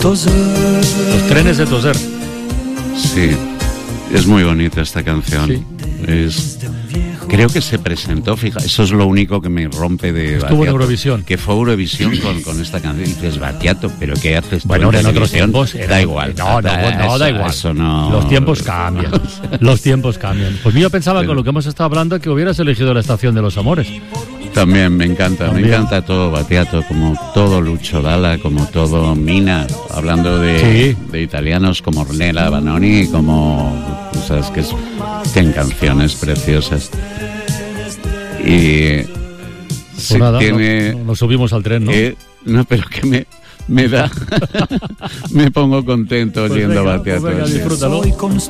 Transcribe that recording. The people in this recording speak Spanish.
Los trenes de Toser. Sí, es muy bonita esta canción. Sí. Creo que se presentó, fija, eso es lo único que me rompe de Estuvo Battiato, en Eurovisión. que fue Eurovisión con esta canción. Y dices, Battiato, ¿pero qué haces tú? Bueno, ahora en otros tiempos da igual. No, da igual. Eso no... Los tiempos cambian. Los tiempos cambian. Pues yo pensaba, con lo que hemos estado hablando, que hubieras elegido La Estación de los Amores. También me encanta todo Battiato, como todo Lucio Dalla, como todo Mina, hablando de italianos como Ornella Vanoni, como, sabes, que tienen canciones preciosas. Y pues nada, nos subimos al tren, ¿no? No, pero que me da me pongo contento oyendo Battiato. Pues venga, disfrútalo.